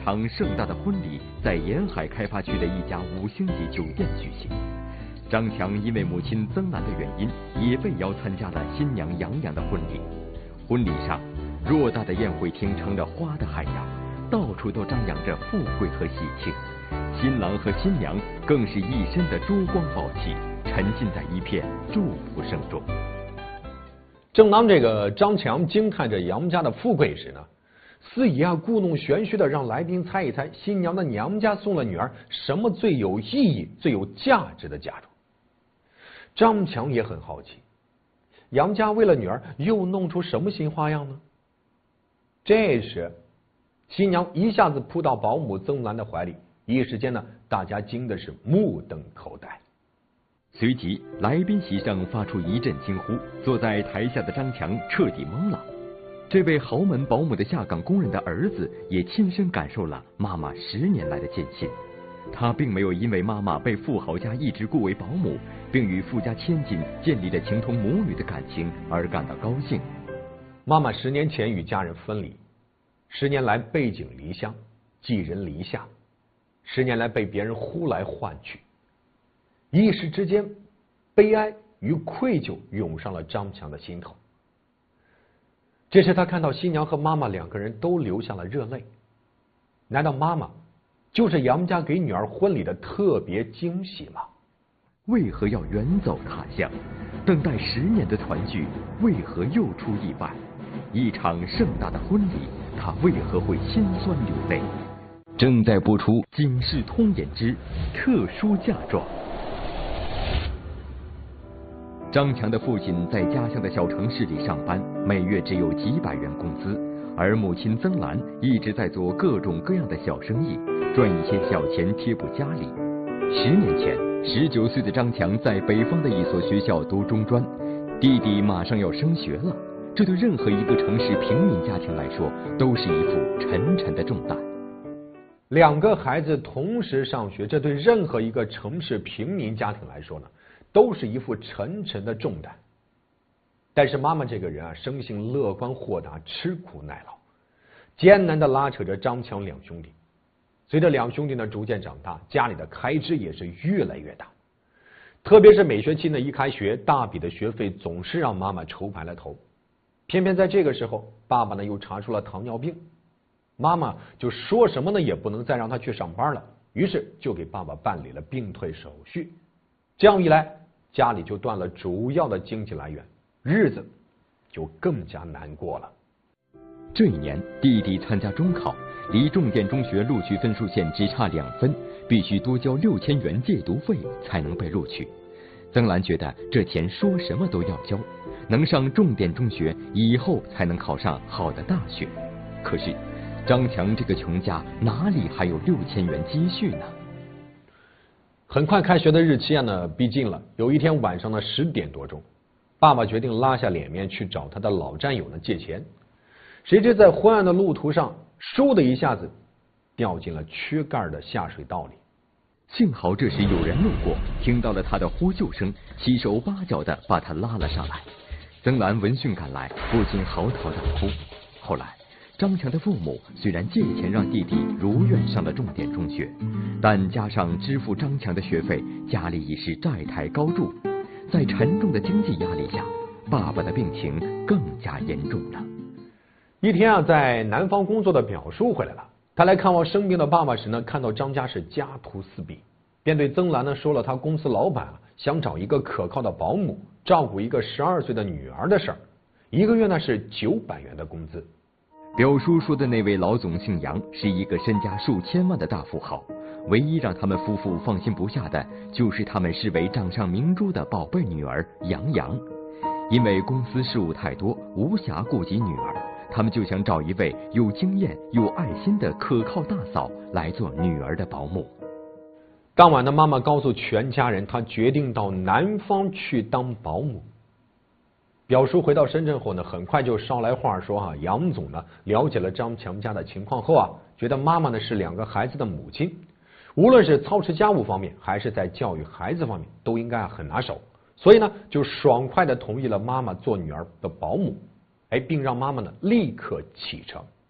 场盛大的婚礼在沿海开发区的一家5星级酒店举行。张强因为母亲曾兰的原因，也被邀参加了新娘杨洋的婚礼。婚礼上，偌大的宴会厅成了花的海洋，到处都张扬着富贵和喜庆。新郎和新娘更是一身的珠光宝气，沉浸在一片祝福声中。 正当这个张强惊叹着杨家的富贵时呢，司仪故弄玄虚的让来宾猜一猜新娘的娘家送了女儿什么最有意义、最有价值的嫁妆。张强也很好奇，杨家为了女儿又弄出什么新花样呢？这时，新娘一下子扑到保姆曾兰的怀里，一时间呢，大家惊的是目瞪口呆。 随即，来宾席上发出一阵惊呼，坐在台下的张强彻底懵了。这位豪门保姆的下岗工人的儿子也亲身感受了妈妈10年来的艰辛。他并没有因为妈妈被富豪家一直雇为保姆，并与富家千金建立了情同母女的感情而感到高兴。 妈妈10年前与家人分离，10年来背井离乡，寄人篱下，10年来被别人呼来唤去，一时之间，悲哀与愧疚涌上了张强的心头。这时他看到新娘和妈妈2个人都流下了热泪，难道妈妈就是杨家给女儿婚礼的特别惊喜吗？ 为何要远走他乡？等待10年的团聚，为何又出意外？一场盛大的婚礼，他为何会心酸流泪？正在播出《警世通言之特殊嫁妆》。张强的父亲在家乡的小城市里上班，每月只有几百元工资，而母亲曾兰一直在做各种各样的小生意，赚一些小钱贴补家里。10年前，19岁的张强在北方的一所学校读中专，弟弟马上要升学了，这对任何一个城市平民家庭来说，都是一副沉沉的重担。 2个孩子同时上学，这对任何一个城市平民家庭来说呢，都是一副沉沉的重担。但是妈妈这个人生性乐观豁达，吃苦耐劳，艰难的拉扯着张强2兄弟。随着2兄弟呢逐渐长大，家里的开支也是越来越大。特别是每学期呢一开学，大笔的学费总是让妈妈愁白了头。偏偏在这个时候，爸爸呢又查出了糖尿病，妈妈就说什么呢也不能再让他去上班了，于是就给爸爸办理了病退手续。这样一来，家里就断了主要的经济来源，日子就更加难过了。 这一年，弟弟参加中考，离重点中学录取分数线只差2分，必须多交6000元借读费才能被录取。曾兰觉得这钱说什么都要交，能上重点中学，以后才能考上好的大学。可是张强这个穷家哪里还有6000元积蓄呢？ 很快开学的日期呢逼近了，有一天晚上的10点多钟，爸爸决定拉下脸面去找他的老战友呢借钱。谁知在昏暗的路途上，倏的一下子掉进了缺盖的下水道里。 幸好这时有人路过，听到了他的呼救声，七手八脚的把他拉了上来。曾兰闻讯赶来，不禁嚎啕大哭。后来张强的父母虽然借钱让弟弟如愿上了重点中学，但加上支付张强的学费，家里已是债台高筑。在沉重的经济压力下，爸爸的病情更加严重了。 一天在南方工作的表叔回来了，他来看望生病的爸爸时呢，看到张家是家徒四壁，便对曾兰呢说了他公司老板想找一个可靠的保姆照顾一个12岁的女儿的事儿，1个月呢是900元的工资。 表叔说的那位老总姓杨，是一个身家数千万的大富豪，唯一让他们夫妇放心不下的就是他们视为掌上明珠的宝贝女儿杨洋。因为公司事务太多，无暇顾及女儿，他们就想找一位有经验有爱心的可靠大嫂来做女儿的保姆。 当晚的妈妈告诉全家人，她决定到南方去当保姆。表叔回到深圳后呢，很快就捎来话说杨总呢了解了张强家的情况后觉得妈妈呢是2个孩子的母亲，无论是操持家务方面还是在教育孩子方面都应该很拿手，所以呢就爽快的同意了妈妈做女儿的保姆，并让妈妈呢立刻启程。